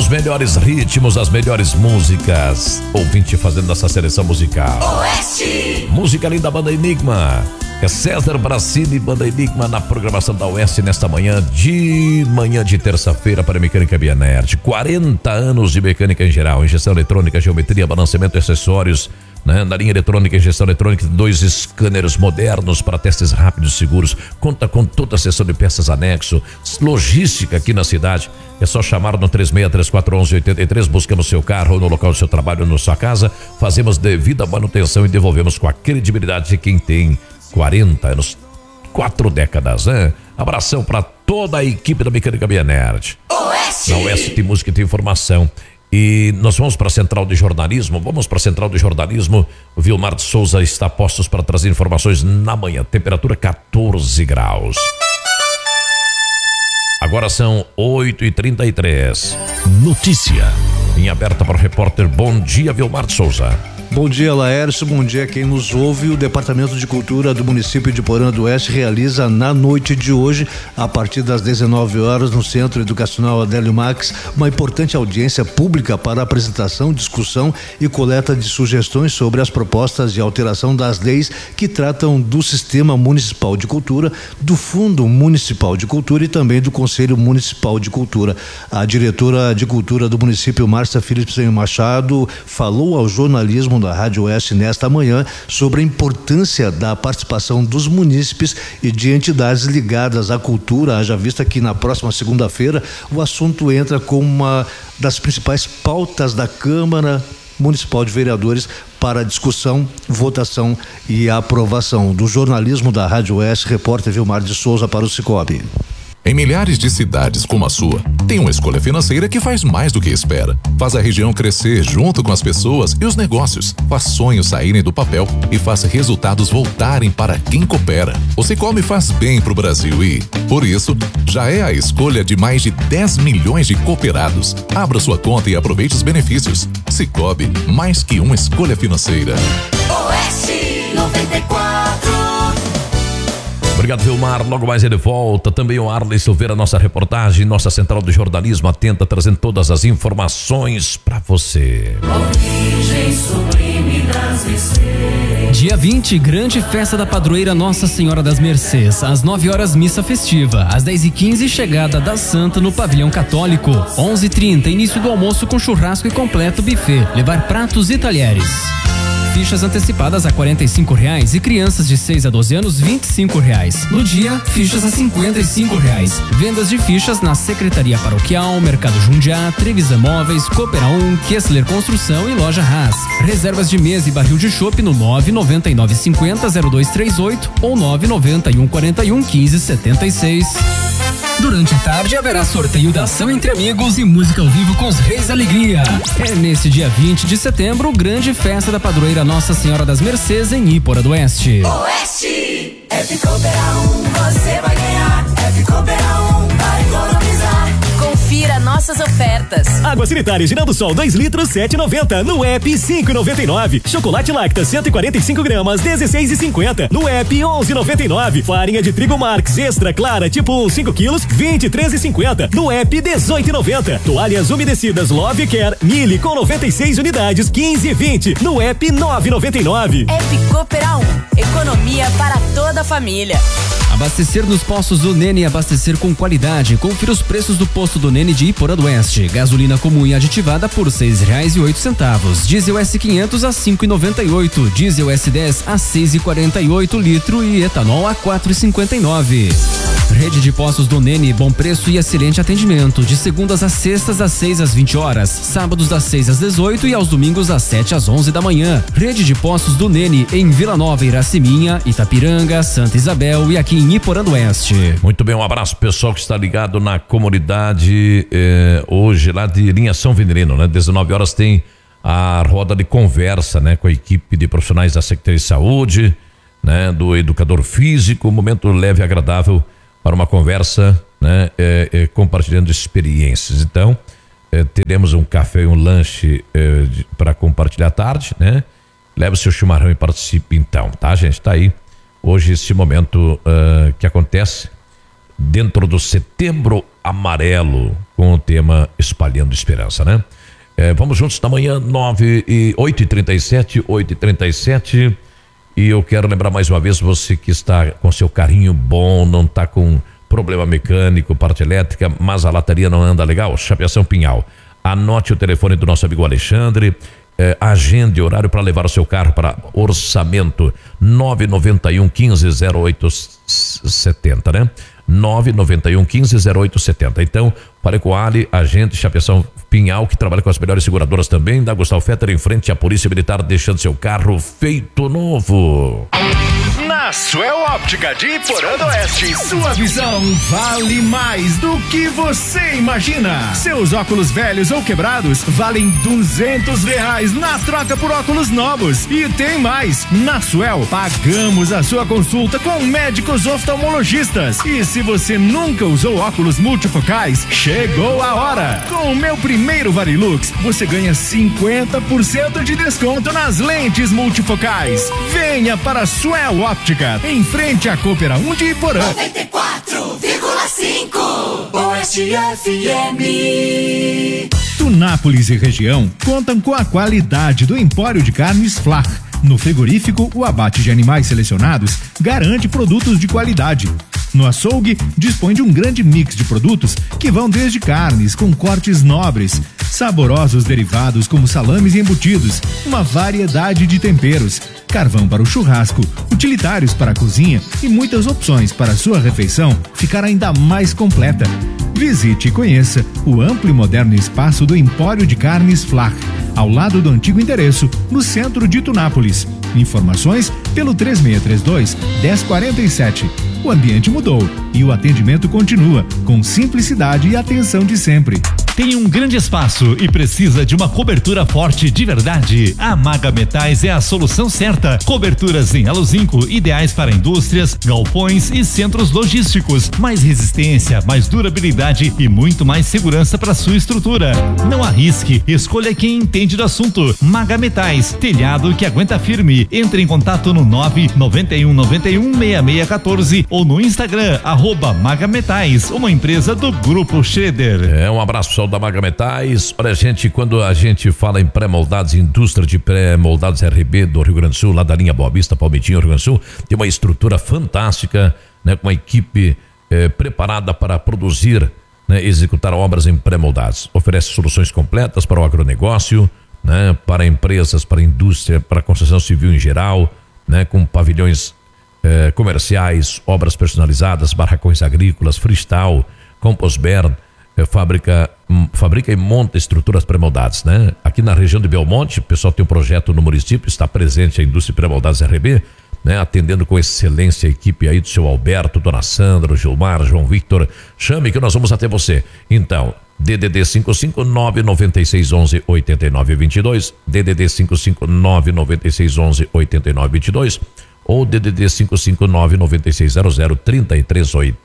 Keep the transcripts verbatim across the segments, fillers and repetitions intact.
Os melhores ritmos, as melhores músicas. Ouvinte fazendo essa seleção musical. Oeste. Música linda, Banda Enigma. É César Bracini, Banda Enigma na programação da Oeste nesta manhã de manhã de terça-feira para a Mecânica Bianerd. quarenta anos de mecânica em geral, injeção eletrônica, geometria, balanceamento, acessórios, né? Na linha eletrônica, injeção eletrônica, dois scanners modernos para testes rápidos e seguros. Conta com toda a seção de peças anexo, logística aqui na cidade. É só chamar no três seis três quatro um um oito três, buscamos seu carro ou no local do seu trabalho ou na sua casa, fazemos devida manutenção e devolvemos com a credibilidade de quem tem quarenta anos, quatro décadas, né? Abração para toda a equipe da Mecânica Bianerd. Oeste. Na Oeste tem música e tem informação. E nós vamos para a Central de Jornalismo, vamos para a Central de Jornalismo. O Vilmar de Souza está a postos para trazer informações na manhã. Temperatura quatorze graus. Agora são oito e trinta e três. Notícia em aberta para o repórter. Bom dia, Vilmar de Souza. Bom dia, Laércio, bom dia quem nos ouve. O Departamento de Cultura do município de Porã do Oeste realiza na noite de hoje, a partir das dezenove horas, no Centro Educacional Adélio Max, uma importante audiência pública para apresentação, discussão e coleta de sugestões sobre as propostas de alteração das leis que tratam do Sistema Municipal de Cultura, do Fundo Municipal de Cultura e também do Conselho Municipal de Cultura. A diretora de Cultura do município, Márcia Philips Machado, falou ao jornalismo da Rádio Oeste nesta manhã sobre a importância da participação dos munícipes e de entidades ligadas à cultura, haja vista que na próxima segunda-feira o assunto entra como uma das principais pautas da Câmara Municipal de Vereadores para discussão, votação e aprovação. Do jornalismo da Rádio Oeste, repórter Vilmar de Souza para o Cicobi. Em milhares de cidades como a sua, tem uma escolha financeira que faz mais do que espera. Faz a região crescer junto com as pessoas e os negócios. Faz sonhos saírem do papel e faz resultados voltarem para quem coopera. O Cicobi faz bem pro Brasil e, por isso, já é a escolha de mais de dez milhões de cooperados. Abra sua conta e aproveite os benefícios. Cicobi, mais que uma escolha financeira. Oeste noventa e quatro. Obrigado, Vilmar. Logo mais ele volta. Também o Arley Silveira, nossa reportagem, nossa central de jornalismo atenta, trazendo todas as informações para você. Dia vinte, grande festa da padroeira Nossa Senhora das Mercês. Às nove horas, missa festiva. Às dez e quinze, chegada da Santa no pavilhão católico. onze e trinta, início do almoço com churrasco e completo buffet. Levar pratos e talheres. Fichas antecipadas a quarenta e cinco reais e crianças de seis a doze anos vinte e cinco reais. No dia, fichas a cinquenta e cinco reais. Vendas de fichas na Secretaria Paroquial, Mercado Jundiá, Trevisan Móveis, Coopera um, Kessler Construção e Loja Haas. Reservas de mesa e barril de chopp no nove nove nove cinco zero zero dois três oito ou nove nove um quatro um um cinco sete seis. Durante a tarde haverá sorteio da ação entre amigos e música ao vivo com os Reis da Alegria. É nesse dia vinte de setembro, grande festa da padroeira Nossa Senhora das Mercês em Ípora do Oeste. Oeste, é Coopera um, você vai ganhar. É Coopera um, vai economizar. Confira nossas ofertas. Água sanitária Girando Sol dois litros sete e noventa, no app cinco e noventa e nove. Chocolate Lacta cento e quarenta e cinco gramas dezesseis e cinquenta, no app onze e noventa e nove. Farinha de trigo Marx Extra Clara tipo um cinco quilos vinte e três e cinquenta, no app dezoito e noventa. Toalhas umedecidas Love Care Mili com noventa e seis unidades quinze e vinte, no app nove e noventa e nove. App Coopera um, economia para toda a família. Abastecer nos postos do Nene e abastecer com qualidade. Confira os preços do posto do Nene de Ípora do Oeste. Gasolina comum e aditivada por seis reais e oito centavos. Diesel S quinhentos a cinco e noventa e oito. Diesel S dez a seis e quarenta e oito litro e etanol a quatro e cinquenta e nove. Rede de postos do Nene, bom preço e excelente atendimento. De segundas às sextas, das seis às vinte horas. Sábados das seis às dezoito e aos domingos das sete às onze da manhã. Rede de postos do Nene em Vila Nova, Iraceminha, Itapiranga, Santa Isabel e aqui em Ípora do Oeste. Muito bem, um abraço pessoal que está ligado na comunidade eh, hoje lá de Linha São Venerino, né? dezenove horas tem a roda de conversa, né? Com a equipe de profissionais da Secretaria de Saúde, né? Do educador físico, um momento leve e agradável para uma conversa, né? É, é, compartilhando experiências. Então, é, teremos um café e um lanche é, para compartilhar à tarde, né? Leve o seu chimarrão e participe então, tá, gente? Tá aí hoje esse momento uh, que acontece dentro do Setembro Amarelo, com o tema Espalhando Esperança, né? É, vamos juntos na manhã, nove e oito e trinta e sete, oito e trinta e sete. E eu quero lembrar mais uma vez, você que está com seu carrinho bom, não está com problema mecânico, parte elétrica, mas a lataria não anda legal, Chapeação Pinhal. Anote o telefone do nosso amigo Alexandre, eh, agende horário para levar o seu carro para orçamento nove nove um, quinze, zero oito setenta, né? nove nove um, quinze, zero oito setenta. Então, fale com o Ali, agente Chapeação Pinhal, que trabalha com as melhores seguradoras também, da Gustavo Fetter, em frente à Polícia Militar, deixando seu carro feito novo. Na Suel Óptica de Iporã do Oeste, sua visão vale mais do que você imagina. Seus óculos velhos ou quebrados valem duzentos reais na troca por óculos novos. E tem mais, na Suel pagamos a sua consulta com médicos oftalmologistas. E se você nunca usou óculos multifocais, chegou a hora. Com o meu primeiro Varilux, você ganha cinquenta por cento de desconto nas lentes multifocais. Venha para a Suel Óptica, em frente à Coopera um de Iporã. noventa e quatro vírgula cinco Oeste F M. Tunápolis e região contam com a qualidade do Empório de Carnes Flach. No frigorífico, o abate de animais selecionados garante produtos de qualidade. No açougue, dispõe de um grande mix de produtos que vão desde carnes com cortes nobres, saborosos derivados como salames e embutidos, uma variedade de temperos, carvão para o churrasco, utilitários para a cozinha e muitas opções para a sua refeição ficar ainda mais completa. Visite e conheça o amplo e moderno espaço do Empório de Carnes Flach, ao lado do antigo endereço, no centro de Tunápolis. Informações pelo três seis três dois, um zero quatro sete. O ambiente mudou e o atendimento continua com simplicidade e atenção de sempre. Tem um grande espaço e precisa de uma cobertura forte de verdade? A Maga Metais é a solução certa. Coberturas em aluzinco, ideais para indústrias, galpões e centros logísticos. Mais resistência, mais durabilidade e muito mais segurança para sua estrutura. Não arrisque, escolha quem entende do assunto. Maga Metais, telhado que aguenta firme. Entre em contato no nove nove um nove um, seis seis um quatro ou no Instagram, arroba Maga Metais, uma empresa do Grupo Schroeder. É, um abraço pessoal da Maga Metais. Olha, gente, quando a gente fala em pré-moldados, indústria de pré-moldados R B do Rio Grande do Sul, lá da linha Boa Vista, Palmitinho, Rio Grande do Sul, tem uma estrutura fantástica, né, com uma equipe eh, preparada para produzir, né, executar obras em pré-moldados. Oferece soluções completas para o agronegócio, né, para empresas, para a indústria, para a construção civil em geral, né, com pavilhões eh, comerciais, obras personalizadas, barracões agrícolas, freestyle, compost-bear, eh, fábrica, m, fabrica e monta estruturas pré-moldadas, né? Aqui na região de Belmonte, o pessoal tem um projeto no município, está presente a indústria pré-moldados R B, né? Atendendo com excelência a equipe aí do seu Alberto, Dona Sandra, Gilmar, João Victor. Chame que nós vamos até você. Então, D D D cinco cinco nove nove seis um um oito nove dois dois, D D D cinco cinco nove nove seis um um oito nove dois dois ou D D D cinco cinco nove nove seis zero zero três três oito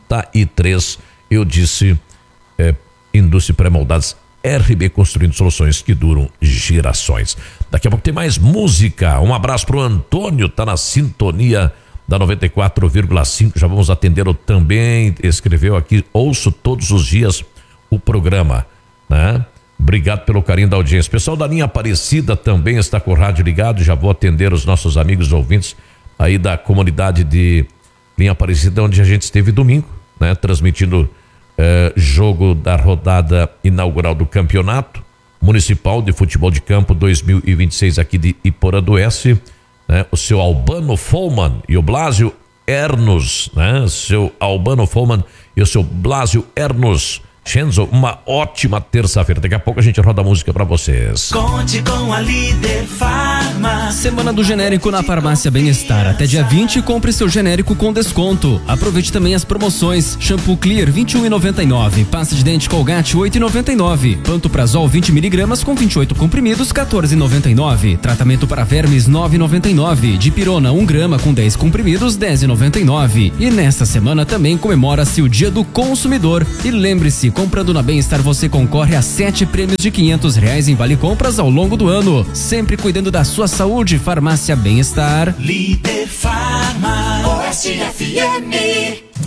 três. Eu disse é, indústria pré-moldados R B, construindo soluções que duram gerações. Daqui a pouco tem mais música. Um abraço pro Antônio, tá na sintonia da noventa e quatro vírgula cinco. Já vamos atendê-lo também. Escreveu aqui: ouço todos os dias o programa, né? Obrigado pelo carinho da audiência. Pessoal da linha Aparecida também está com o rádio ligado. Já vou atender os nossos amigos ouvintes aí da comunidade de linha Aparecida, onde a gente esteve domingo, né? Transmitindo eh, jogo da rodada inaugural do Campeonato Municipal de Futebol de Campo dois mil e vinte e seis aqui de Iporã do Oeste, né? O seu Albano Folman e o Blásio Ernos, né? Seu Albano Folman e o seu Blásio Ernos. Shenzo, uma ótima terça-feira. Daqui a pouco a gente roda a música pra vocês. Conte com a Líder Farma. Semana do genérico na Farmácia Bem-Estar. Até dia vinte, compre seu genérico com desconto. Aproveite também as promoções. Shampoo Clear vinte e um reais e noventa e nove centavos. Pasta de dente Colgate oito reais e noventa e nove centavos. Pantoprazol vinte miligramas com vinte e oito comprimidos quatorze reais e noventa e nove centavos. Tratamento para vermes nove reais e noventa e nove centavos. Dipirona um grama com dez comprimidos dez reais e noventa e nove centavos. E nesta semana também comemora-se o Dia do Consumidor. E lembre-se, comprando na Bem-Estar você concorre a sete prêmios de quinhentos reais em vale compras ao longo do ano. Sempre cuidando da sua saúde. Farmácia Bem-Estar. Líder Farma. Oeste F M.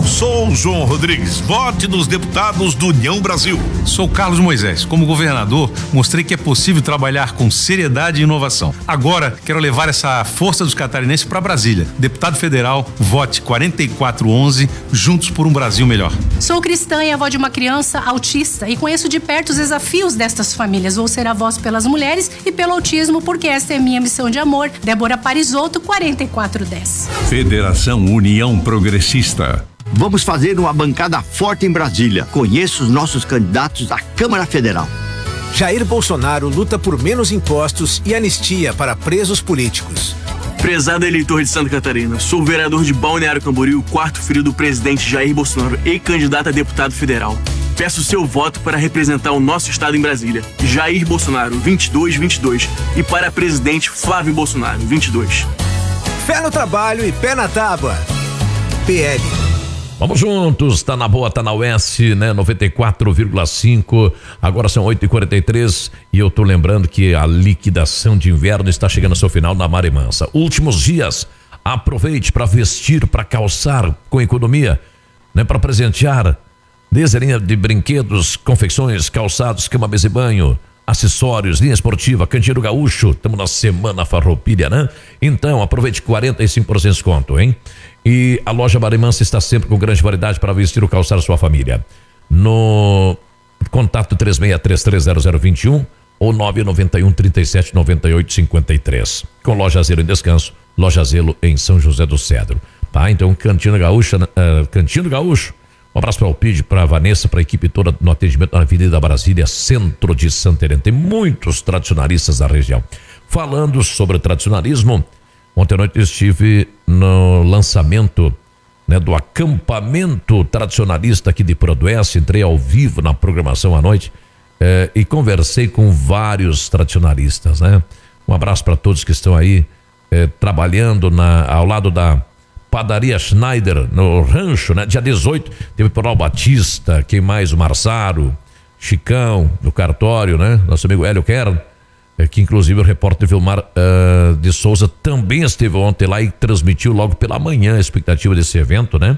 Sou o João Rodrigues, vote nos deputados do União Brasil. Sou Carlos Moisés. Como governador, mostrei que é possível trabalhar com seriedade e inovação. Agora, quero levar essa força dos catarinenses para Brasília. Deputado federal, vote quarenta e quatro onze, juntos por um Brasil melhor. Sou cristã e avó de uma criança autista e conheço de perto os desafios destas famílias. Vou ser a voz pelas mulheres e pelo autismo, porque esta é minha missão de amor. Débora Parisotto, quarenta e quatro dez. Federação União Progressista. Vamos fazer uma bancada forte em Brasília. Conheço os nossos candidatos à Câmara Federal. Jair Bolsonaro luta por menos impostos e anistia para presos políticos. Prezado eleitor de Santa Catarina, sou vereador de Balneário Camboriú, quarto filho do presidente Jair Bolsonaro e candidato a deputado federal. Peço seu voto para representar o nosso estado em Brasília. Jair Bolsonaro, vinte e dois vinte e dois. E para presidente Flávio Bolsonaro, vinte e dois. Fé no trabalho e pé na tábua. P L. Vamos juntos, tá na boa, tá na U S, né? noventa e quatro vírgula cinco, agora são oito e quarenta e três e eu tô lembrando que a liquidação de inverno está chegando ao seu final na Mare Mansa. Últimos dias, aproveite para vestir, para calçar com economia, né? Para presentear, desde a linha de brinquedos, confecções, calçados, cama, mesa e banho, acessórios, linha esportiva, Cantinho do Gaúcho, estamos na semana farroupilha, né? Então, aproveite quarenta e cinco por cento de desconto, hein? E a loja Mare Mansa está sempre com grande variedade para vestir ou calçar a sua família. No contato três seis três três zero zero dois um ou nove nove um, trinta e sete, noventa e oito, cinquenta e três. Com Loja Zelo em Descanso, Loja Zelo em São José do Cedro. Tá? Então, Cantinho do Gaúcho, uh, Cantinho do Gaúcho. Um abraço para o Alpide, para a Vanessa, para a equipe toda no atendimento na Avenida Brasília, centro de Santarém. Tem muitos tradicionalistas da região. Falando sobre tradicionalismo, ontem à noite eu estive no lançamento, né, do acampamento tradicionalista aqui de Prodoeste. Entrei ao vivo na programação à noite eh, e conversei com vários tradicionalistas, né? Um abraço para todos que estão aí eh, trabalhando na, ao lado da Padaria Schneider, no rancho, né? Dia dezoito, teve Paulo Batista, quem mais? O Marçaro, Chicão, do cartório, né? Nosso amigo Hélio Kern, que inclusive o repórter Vilmar uh, de Souza também esteve ontem lá e transmitiu logo pela manhã a expectativa desse evento, né?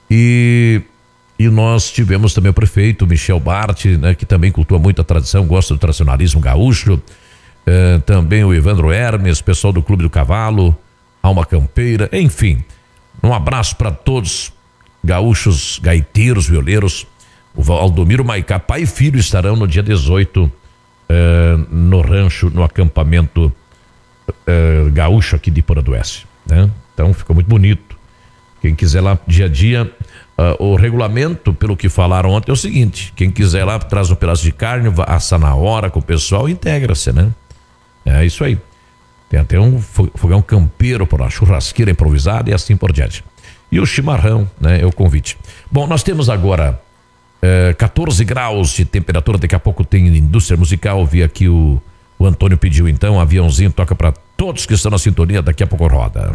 E, e nós tivemos também o prefeito Michel Bart, né? Que também cultua muito a tradição, gosta do tradicionalismo gaúcho, uh, também o Evandro Hermes, pessoal do Clube do Cavalo, Alma Campeira, enfim. Um abraço para todos, gaúchos, gaiteiros, violeiros. O Valdomiro Maicá, pai e filho, estarão no dia dezoito eh, no rancho, no acampamento eh, gaúcho aqui de Poradoeste, né? Então ficou muito bonito. Quem quiser lá dia a dia, uh, o regulamento, pelo que falaram ontem, é o seguinte: quem quiser lá, traz um pedaço de carne, assa na hora com o pessoal e integra-se, né? É isso aí. Tem até um fogão campeiro para uma churrasqueira improvisada e assim por diante. E o chimarrão, né? É o convite. Bom, nós temos agora eh, catorze graus de temperatura. Daqui a pouco tem indústria musical. Vi aqui o, o Antônio pediu então. Aviãozinho toca para todos que estão na sintonia. Daqui a pouco roda.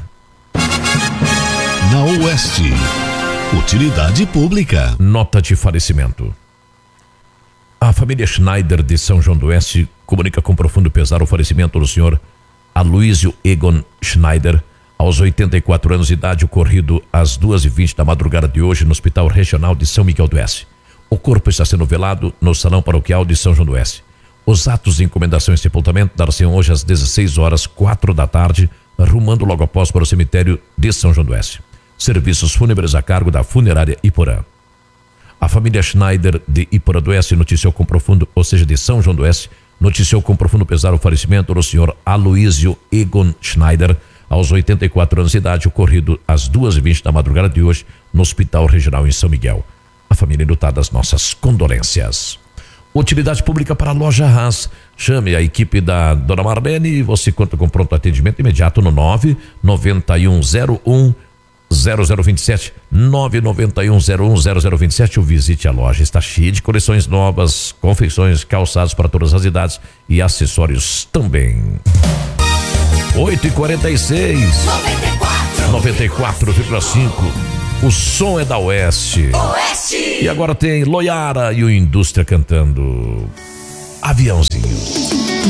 Na Oeste, utilidade pública. Nota de falecimento. A família Schneider de São João do Oeste comunica com profundo pesar o falecimento do senhor Aloísio Egon Schneider, aos oitenta e quatro anos de idade, ocorrido às duas e vinte da madrugada de hoje no Hospital Regional de São Miguel do Oeste. O corpo está sendo velado no Salão Paroquial de São João do Oeste. Os atos de encomendação e sepultamento dar-se-ão hoje às dezesseis horas, quatro da tarde, rumando logo após para o cemitério de São João do Oeste. Serviços fúnebres a cargo da funerária Iporã. A família Schneider de Iporã do Oeste noticiou com profundo, ou seja, de São João do Oeste, noticiou com profundo pesar o falecimento do senhor Aloísio Egon Schneider, aos oitenta e quatro anos de idade, ocorrido às duas e vinte da madrugada de hoje no Hospital Regional em São Miguel. A família enlutada, as nossas condolências. Utilidade pública para a loja Haas. Chame a equipe da dona Marlene e você conta com pronto atendimento imediato no nove nove um zero um zero zero dois sete, nove nove um zero um zero zero dois sete, ou visite a loja. Está cheia de coleções novas, confecções, calçados para todas as idades e acessórios também. oito e quarenta e seis, noventa e quatro vírgula cinco. O som é da Oeste. Oeste. E agora tem Loiara e o Indústria cantando Aviãozinho.